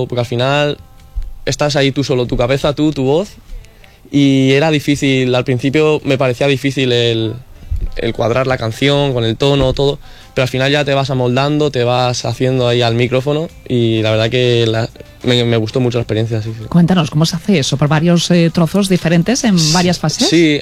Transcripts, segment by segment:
porque al final estás ahí tú solo, tu cabeza, tú, tu voz, y era difícil, al principio me parecía difícil el cuadrar la canción con el tono, todo, pero al final ya te vas amoldando, te vas haciendo ahí al micrófono y la verdad que me gustó mucho la experiencia. Sí, sí. Cuéntanos, ¿cómo se hace eso? ¿Por varios trozos diferentes en varias fases? Sí,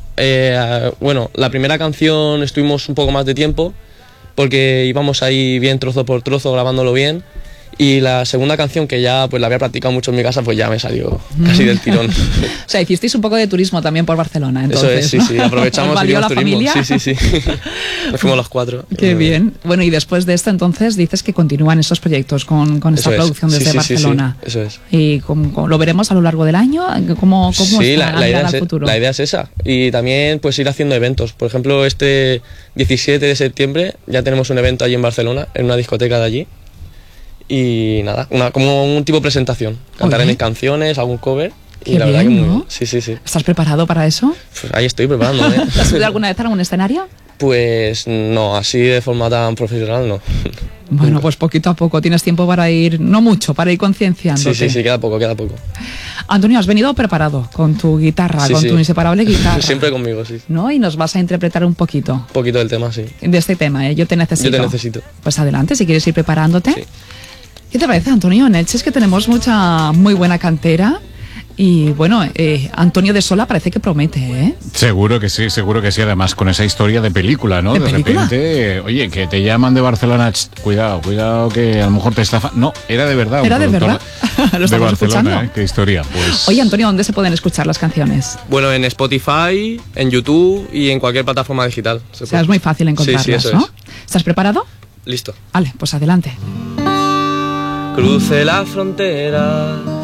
bueno, la primera canción estuvimos un poco más de tiempo porque íbamos ahí bien trozo por trozo grabándolo bien. Y la segunda canción, que ya pues la había practicado mucho en mi casa, pues ya me salió casi del tirón. O sea, hicisteis un poco de turismo también por Barcelona, entonces. Eso es, sí, ¿no? sí, aprovechamos y ¿Valió la turismo. familia? Sí. Nos fuimos los 4. Qué bien. Bueno, y después de esto, entonces, dices que continúan esos proyectos con esta producción desde Barcelona. Sí, eso es. ¿Y lo veremos a lo largo del año? ¿Cómo sí, está la idea al futuro? La idea es esa. Y también pues ir haciendo eventos. Por ejemplo, este 17 de septiembre ya tenemos un evento allí en Barcelona, en una discoteca de allí. Y nada, como un tipo de presentación. Cantaré mis canciones, algún cover. Qué y la bien, verdad que ¿no? Sí. ¿Estás preparado para eso? Pues ahí estoy preparándome. ¿Te has subido alguna vez a algún escenario? Pues no, así de forma tan profesional no. Bueno, pues poquito a poco. Tienes tiempo para ir, no mucho, para ir concienciándote. Sí, queda poco. Antonio, has venido preparado con tu guitarra, tu inseparable guitarra. Siempre conmigo, sí. ¿No? Y nos vas a interpretar un poquito. Un poquito del tema, sí. De este tema, ¿eh? Yo te necesito. Pues adelante, si quieres ir preparándote. Sí. ¿Qué te parece, Antonio? En Elche es que tenemos muy buena cantera. Y bueno, Antonio de Sola parece que promete, ¿eh? Seguro que sí. Además, con esa historia de película, ¿no? ¿De película? Repente, oye, que te llaman de Barcelona, cuidado, que a lo mejor te estafan. No, era de verdad. ¿Era de verdad? Lo estamos de Barcelona, escuchando. Qué historia. Pues... Oye, Antonio, ¿dónde se pueden escuchar las canciones? Bueno, en Spotify, en YouTube y en cualquier plataforma digital. O sea, es muy fácil encontrarlas, sí, eso ¿no? es. ¿Estás preparado? Listo. Vale, pues adelante. Crucé la frontera